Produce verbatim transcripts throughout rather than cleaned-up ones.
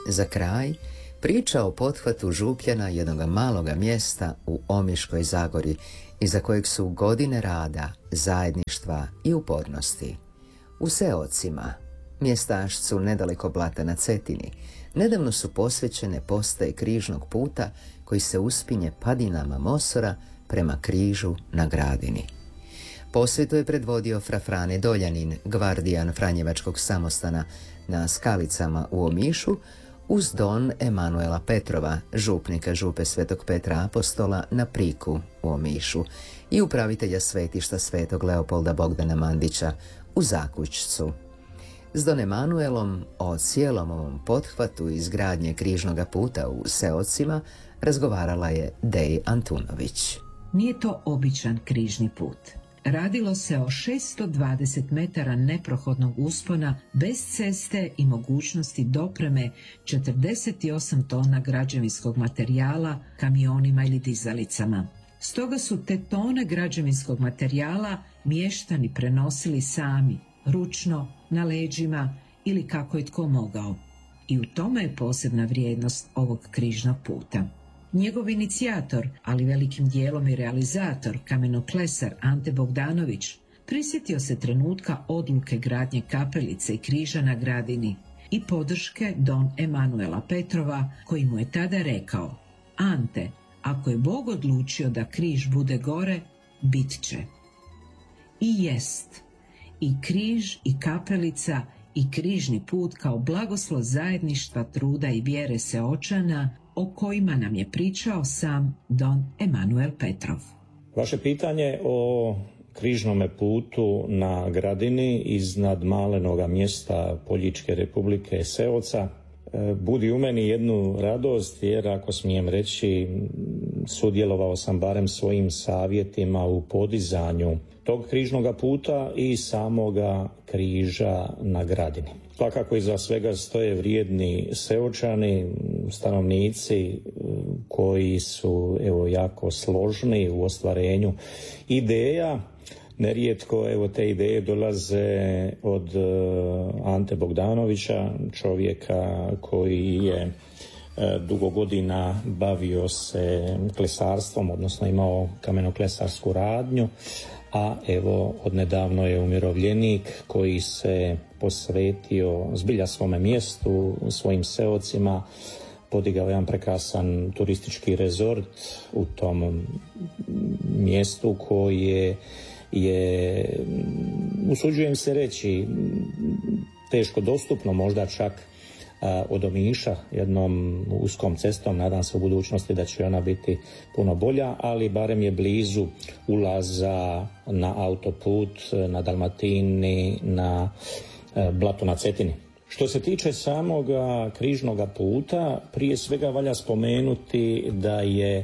Za kraj, priča o pothvatu Župljana, jednog maloga mjesta u Omiškoj Zagori, iza kojeg su godine rada, zajedništva i upornosti. U Seocima, mjestašcu nedaleko Blata na Cetini, nedavno su posvećene postaje križnog puta koji se uspinje padinama Mosora prema križu na Gradini. Posvetu je predvodio fra Frane Doljanin, gvardijan Franjevačkog samostana na Skalicama u Omišu, uz don Emanuela Petrova, župnika župe Svetog Petra Apostola na Priku u Omišu i upravitelja svetišta Svetog Leopolda Bogdana Mandića u Zakućcu. S don Emanuelom o cijelom ovom pothvatu izgradnje križnoga puta u Seocima razgovarala je Dej Antunović. Nije to običan križni put. Radilo se o šesto dvadeset metara neprohodnog uspona bez ceste i mogućnosti dopreme četrdeset osam tona građevinskog materijala kamionima ili dizalicama. Stoga su te tone građevinskog materijala mještani prenosili sami, ručno, na leđima ili kako je tko mogao. I u tome je posebna vrijednost ovog križnog puta. Njegov inicijator, ali velikim dijelom i realizator, kamenoklesar Ante Bogdanović, prisjetio se trenutka odluke gradnje kapelice i križa na Gradini i podrške don Emanuela Petrova, koji mu je tada rekao: Ante, ako je Bog odlučio da križ bude gore, bit će. I jest. I križ i kapelica i križni put kao blagoslov zajedništva, truda i vjere Seočana, o kojima nam je pričao sam don Emanuel Petrov. Vaše pitanje o križnome putu na Gradini iznad malenoga mjesta Poljičke Republike Seoca budi u meni jednu radost, jer ako smijem reći, sudjelovao sam barem svojim savjetima u podizanju tog križnoga puta i samoga križa na Gradini. Svakako iza svega stoje vrijedni Seočani, stanovnici koji su evo jako složni u ostvarenju ideja. Nerijetko evo te ideje dolaze od uh, Ante Bogdanovića, čovjeka koji je uh, dugo godina bavio se klesarstvom, odnosno imao kamenoklesarsku radnju, a evo odnedavno je umirovljenik koji se posvetio zbilja svome mjestu, svojim seocima, podigao jedan prekrasan turistički rezort u tom mjestu koje je, usuđujem se reći, teško dostupno, možda čak a, od Omiša, jednom uskom cestom. Nadam se u budućnosti da će ona biti puno bolja, ali barem je blizu ulaza na autoput, na Dalmatini, na a, Blato na Cetini. Što se tiče samoga križnoga puta, prije svega valja spomenuti da je e,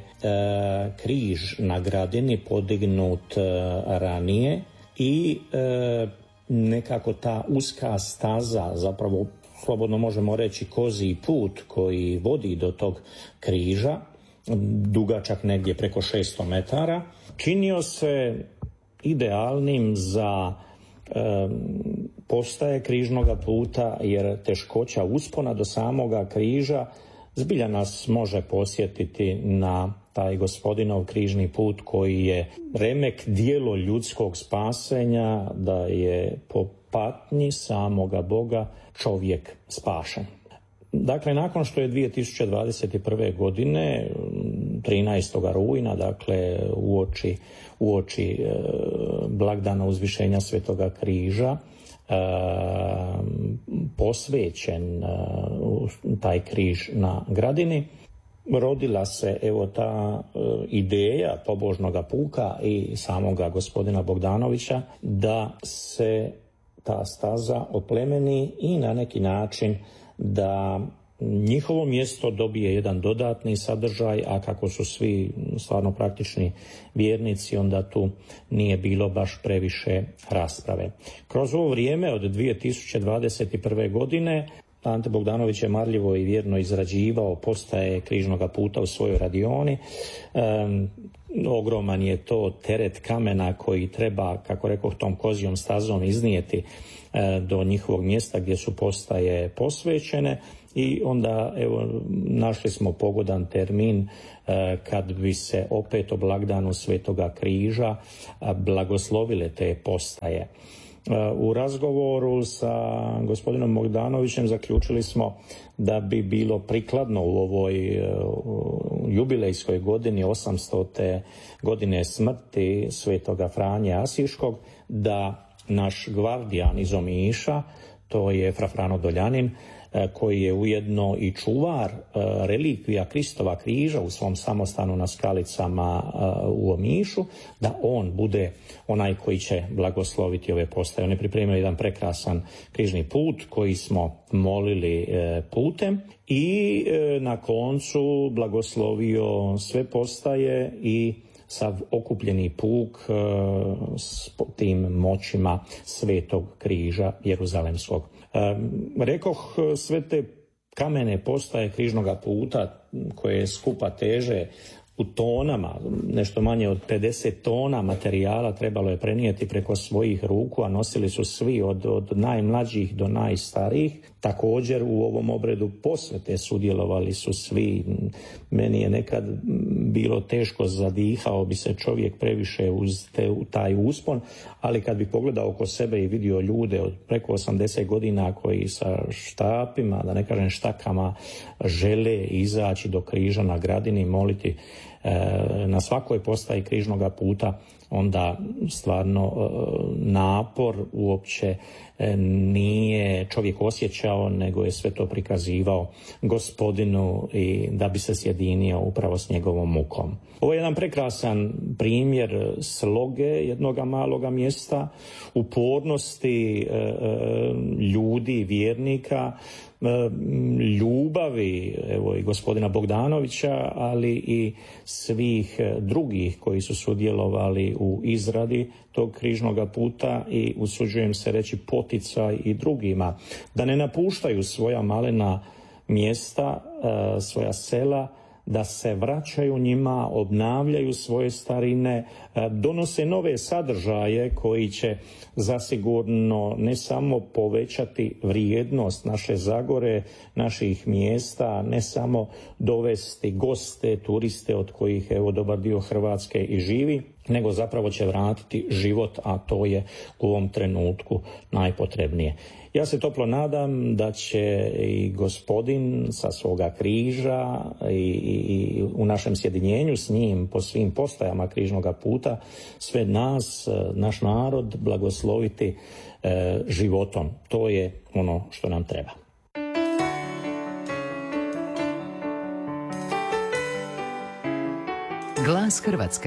križ na Gradini podignut e, ranije i e, nekako ta uska staza, zapravo slobodno možemo reći kozji put koji vodi do tog križa, dugačak negdje preko šesto metara, činio se idealnim za e, postaje križnoga puta, jer teškoća uspona do samoga križa zbilja nas može podsjetiti na taj gospodinov križni put koji je remek dijelo ljudskog spasenja, da je po patnji samoga Boga čovjek spašen. Dakle, nakon što je dvije tisuće dvadeset prve godine, trinaestog rujna, dakle uoči, uoči e, blagdana uzvišenja Svetoga križa, E, posvećen e, taj križ na Gradini, rodila se evo ta e, ideja pobožnoga puka i samoga gospodina Bogdanovića da se ta staza oplemeni i na neki način da njihovo mjesto dobije jedan dodatni sadržaj, a kako su svi stvarno praktični vjernici, onda tu nije bilo baš previše rasprave. Kroz ovo vrijeme od dvije tisuće dvadeset prve godine Ante Bogdanović je marljivo i vjerno izrađivao postaje križnoga puta u svojoj radioni. Um, ogroman je to teret kamena koji treba, kako rekoh, tom kozijom stazom iznijeti do njihovog mjesta gdje su postaje posvećene, i onda evo našli smo pogodan termin e, kad bi se opet o blagdanu Svetoga križa blagoslovile te postaje. U razgovoru sa gospodinom Bogdanovićem zaključili smo da bi bilo prikladno u ovoj jubilejskoj godini osamstote godine smrti Svetoga Franje Asiškog da naš gvardijan iz Omiša, to je fra Frano Doljanin, koji je ujedno i čuvar relikvija Kristova križa u svom samostanu na Skalicama u Omišu, da on bude onaj koji će blagosloviti ove postaje. On je pripremio jedan prekrasan križni put koji smo molili putem i na koncu blagoslovio sve postaje i sav okupljeni puk s tim moćima Svetog križa Jeruzalemskog. Rekoh, sve te kamene postaje križnoga puta koje skupa teže u tonama, nešto manje od pedeset tona materijala trebalo je prenijeti preko svojih ruku, a nosili su svi od, od najmlađih do najstarijih. Također u ovom obredu posvete sudjelovali su svi. Meni je nekad bilo teško, zadihao bi se čovjek previše uz te, u taj uspon, ali kad bi pogledao oko sebe i vidio ljude od preko osamdeset godina koji sa štapima, da ne kažem štakama, žele izaći do križa na Gradini, moliti na svakoj postaji križnoga puta, onda stvarno napor uopće nije čovjek osjećao, nego je sve to prikazivao Gospodinu i da bi se sjedinio upravo s njegovom mukom. Ovo je jedan prekrasan primjer sloge jednoga maloga mjesta, upornosti ljudi, vjernika, ljubavi evo i gospodina Bogdanovića, ali i svih drugih koji su sudjelovali u izradi tog križnoga puta i usuđujem se reći poticaj i drugima da ne napuštaju svoja malena mjesta, svoja sela, da se vraćaju njima, obnavljaju svoje starine, donose nove sadržaje koji će zasigurno ne samo povećati vrijednost naše Zagore, naših mjesta, ne samo dovesti goste, turiste od kojih evo dobar dio Hrvatske i živi, nego zapravo će vratiti život, a to je u ovom trenutku najpotrebnije. Ja se toplo nadam da će i Gospodin sa svoga križa i, i u našem sjedinjenju s njim po svim postajama križnoga puta sve nas, naš narod, blagosloviti e, životom. To je ono što nam treba. Glas Hrvatske.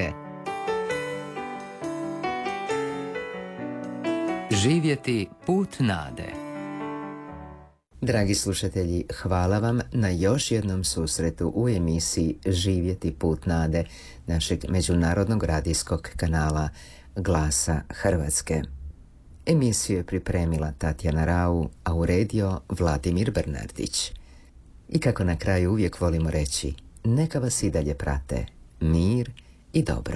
Živjeti put nade. Dragi slušatelji, hvala vam na još jednom susretu u emisiji Živjeti put nade našeg međunarodnog radijskog kanala Glasa Hrvatske. Emisiju je pripremila Tatjana Rau, a uredio Vladimir Bernardić. I kako na kraju uvijek volimo reći, neka vas i dalje prate mir i dobro.